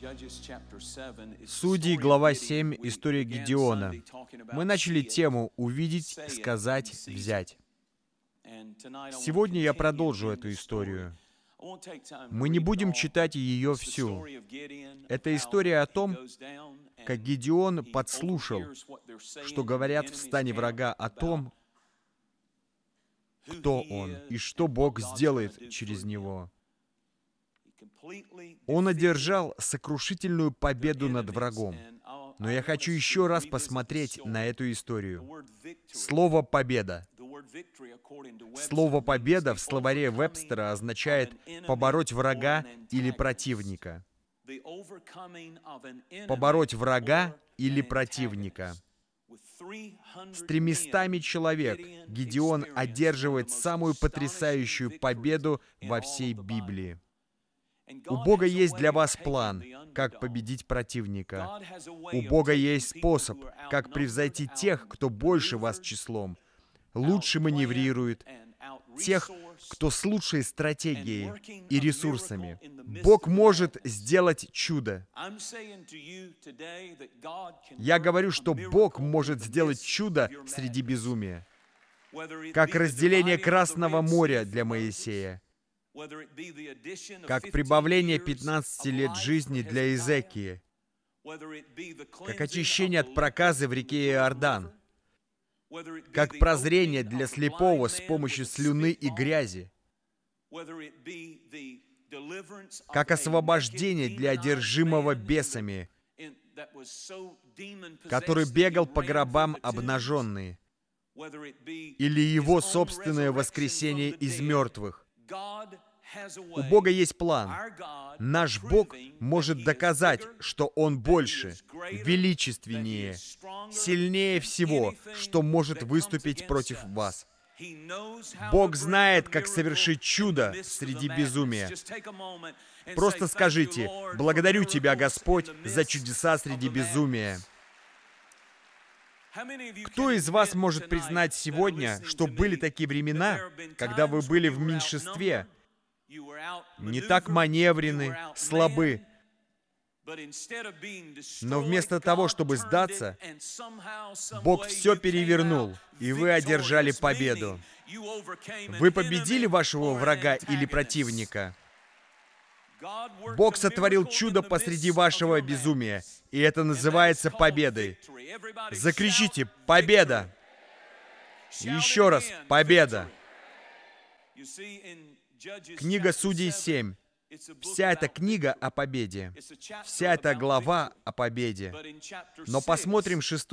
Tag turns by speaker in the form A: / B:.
A: Судьи, глава 7, история Гидеона. Мы начали тему «Увидеть, сказать, взять». Сегодня я продолжу эту историю. Мы не будем читать ее всю. Это история о том, как Гидеон подслушал, что говорят в стане врага о том, кто он и что Бог сделает через него. Он одержал сокрушительную победу над врагом. Но я хочу еще раз посмотреть на эту историю. Слово «победа». Слово «победа» в словаре Вебстера означает «побороть врага» или «противника». Побороть врага или противника. С 300 человек Гидеон одерживает самую потрясающую победу во всей Библии. У Бога есть для вас план, как победить противника. У Бога есть способ, как превзойти тех, кто больше вас числом, лучше маневрирует, тех, кто с лучшей стратегией и ресурсами. Бог может сделать чудо. Я говорю, что Бог может сделать чудо среди безумия, как разделение Красного моря для Моисея, как прибавление 15 лет жизни для Иезекии, как очищение от проказы в реке Иордан, как прозрение для слепого с помощью слюны и грязи, как освобождение для одержимого бесами, который бегал по гробам обнаженный, или его собственное воскресение из мертвых. У Бога есть план. Наш Бог может доказать, что Он больше, величественнее, сильнее всего, что может выступить против вас. Бог знает, как совершить чудо среди безумия. Просто скажите: «Благодарю Тебя, Господь, за чудеса среди безумия». Кто из вас может признать сегодня, что были такие времена, когда вы были в меньшинстве, не так маневрены, слабы, но вместо того, чтобы сдаться, Бог все перевернул, и вы одержали победу? Вы победили вашего врага или противника? Бог сотворил чудо посреди вашего безумия, и это называется победой. Закричите: «Победа!» Еще раз: «Победа!» Книга Судей 7. Вся эта книга о победе. Вся эта глава о победе. Но посмотрим 6